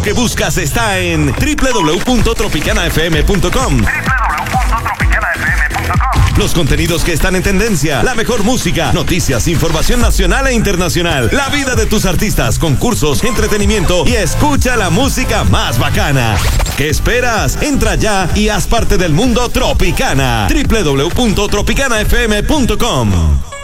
que buscas está en www.tropicanafm.com. Los contenidos que están en tendencia, la mejor música, noticias, información nacional e internacional, la vida de tus artistas, concursos, entretenimiento y escucha la música más bacana. ¿Qué esperas? Entra ya y haz parte del mundo Tropicana. www.tropicanafm.com.